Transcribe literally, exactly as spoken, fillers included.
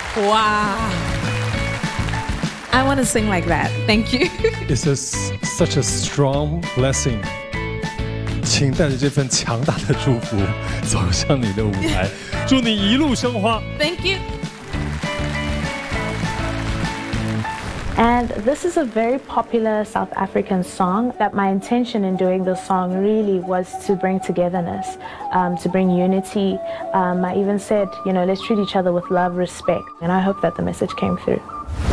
Wow. I want to sing like that. Thank you. It's a, such a strong blessing. 请带着这份强大的祝福走向你的舞台，祝你一路生花。 Thank you. And this is a very popular South African song that my intention in doing this song really was to bring togetherness, um, to bring unity. Um, I even said, you know, let's treat each other with love, respect. And I hope that the message came through.